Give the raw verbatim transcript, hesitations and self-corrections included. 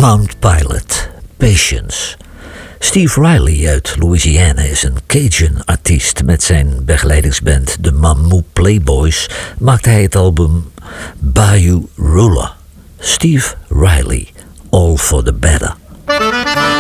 Mount Pilot, Patience. Steve Riley uit Louisiana is een Cajun-artiest. Met zijn begeleidingsband de Mamou Playboys maakte hij het album Bayou Ruler. Steve Riley, All for the Better.